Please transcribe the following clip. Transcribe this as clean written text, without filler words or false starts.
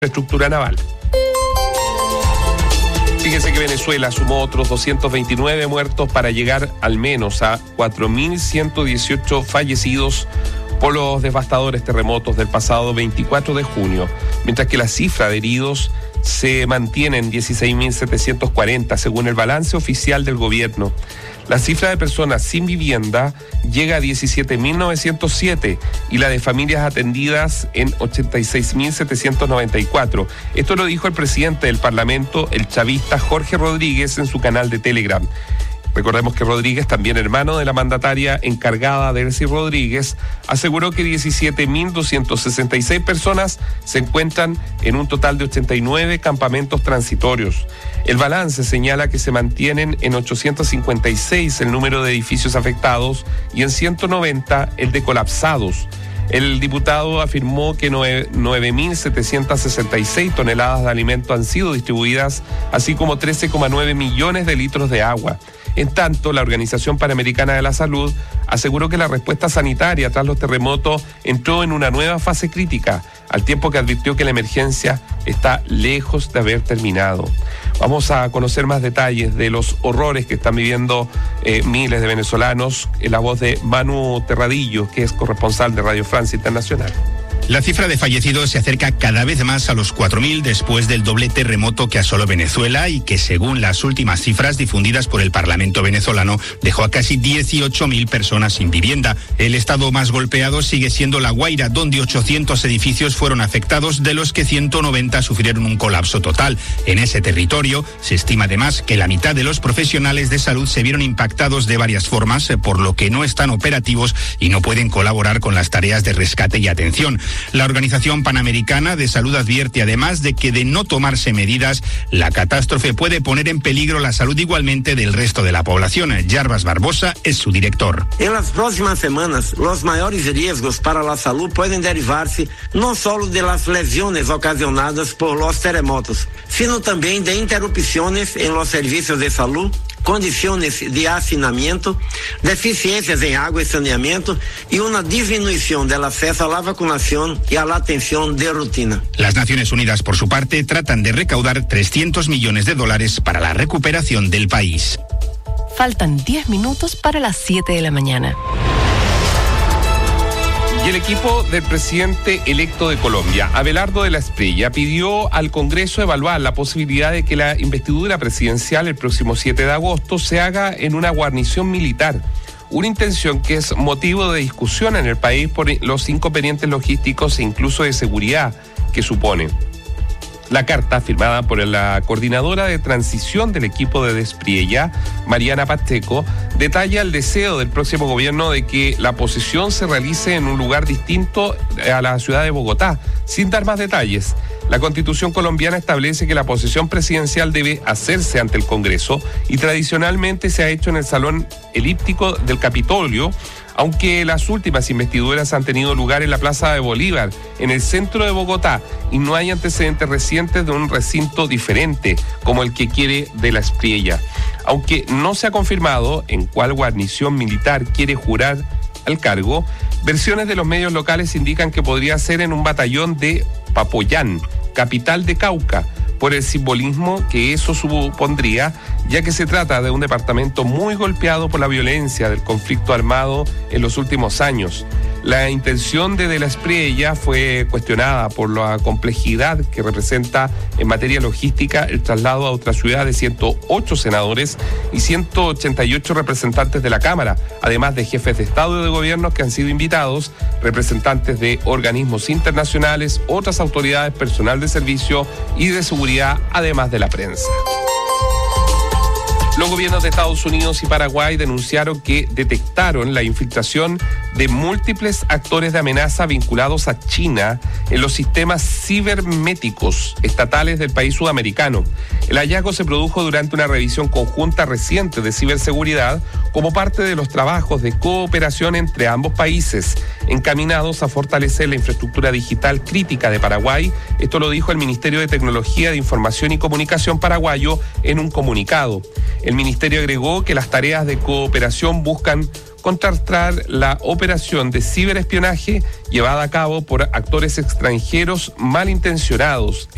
infraestructura naval. Fíjese que Venezuela sumó otros 229 muertos para llegar al menos a 4.118 fallecidos por los devastadores terremotos del pasado 24 de junio, mientras que la cifra de heridos se mantiene en 16.740 según el balance oficial del gobierno. La cifra de personas sin vivienda llega a 17.907 y la de familias atendidas en 86.794. Esto lo dijo el presidente del Parlamento, el chavista Jorge Rodríguez, en su canal de Telegram. Recordemos que Rodríguez, también hermano de la mandataria encargada Delcy Rodríguez, aseguró que 17.266 personas se encuentran en un total de 89 campamentos transitorios. El balance señala que se mantienen en 856 el número de edificios afectados y en 190 el de colapsados. El diputado afirmó que 9.766 toneladas de alimento han sido distribuidas, así como 13,9 millones de litros de agua. En tanto, la Organización Panamericana de la Salud aseguró que la respuesta sanitaria tras los terremotos entró en una nueva fase crítica, al tiempo que advirtió que la emergencia está lejos de haber terminado. Vamos a conocer más detalles de los horrores que están viviendo miles de venezolanos en la voz de Manu Terradillo, que es corresponsal de Radio Francia Internacional. La cifra de fallecidos se acerca cada vez más a los 4.000 después del doble terremoto que asoló Venezuela y que, según las últimas cifras difundidas por el Parlamento venezolano, dejó a casi 18.000 personas sin vivienda. El estado más golpeado sigue siendo La Guaira, donde 800 edificios fueron afectados, de los que 190 sufrieron un colapso total. En ese territorio se estima además que la mitad de los profesionales de salud se vieron impactados de varias formas, por lo que no están operativos y no pueden colaborar con las tareas de rescate y atención. La Organización Panamericana de Salud advierte además de que, de no tomarse medidas, la catástrofe puede poner en peligro la salud igualmente del resto de la población. Jarbas Barbosa es su director. En las próximas semanas, los mayores riesgos para la salud pueden derivarse no solo de las lesiones ocasionadas por los terremotos, sino también de interrupciones en los servicios de salud, condiciones de hacinamiento, deficiencias en agua y saneamiento y una disminución del acceso a la vacunación y a la atención de rutina. Las Naciones Unidas, por su parte, tratan de recaudar $300 millones para la recuperación del país. Faltan 10 minutos para las 7 de la mañana. Y el equipo del presidente electo de Colombia, Abelardo de la Espriella, pidió al Congreso evaluar la posibilidad de que la investidura presidencial el próximo 7 de agosto se haga en una guarnición militar. Una intención que es motivo de discusión en el país por los inconvenientes logísticos e incluso de seguridad que supone. La carta, firmada por la coordinadora de transición del equipo de Espriella, Mariana Pacheco, detalla el deseo del próximo gobierno de que la posesión se realice en un lugar distinto a la ciudad de Bogotá, sin dar más detalles. La Constitución colombiana establece que la posesión presidencial debe hacerse ante el Congreso y tradicionalmente se ha hecho en el Salón Elíptico del Capitolio, aunque las últimas investiduras han tenido lugar en la Plaza de Bolívar, en el centro de Bogotá, y no hay antecedentes recientes de un recinto diferente, como el que quiere de la Espriella. Aunque no se ha confirmado en cuál guarnición militar quiere jurar al cargo, versiones de los medios locales indican que podría ser en un batallón de Papoyán, capital de Cauca, por el simbolismo que eso supondría, ya que se trata de un departamento muy golpeado por la violencia del conflicto armado en los últimos años. La intención de la Espriella fue cuestionada por la complejidad que representa en materia logística el traslado a otra ciudad de 108 senadores y 188 representantes de la Cámara, además de jefes de Estado y de Gobierno que han sido invitados, representantes de organismos internacionales, otras autoridades, personal de servicio y de seguridad, además de la prensa. Los gobiernos de Estados Unidos y Paraguay denunciaron que detectaron la infiltración de múltiples actores de amenaza vinculados a China en los sistemas cibernéticos estatales del país sudamericano. El hallazgo se produjo durante una revisión conjunta reciente de ciberseguridad como parte de los trabajos de cooperación entre ambos países, encaminados a fortalecer la infraestructura digital crítica de Paraguay. Esto lo dijo el Ministerio de Tecnología de Información y Comunicación paraguayo en un comunicado. El ministerio agregó que las tareas de cooperación buscan contrastar la operación de ciberespionaje llevada a cabo por actores extranjeros malintencionados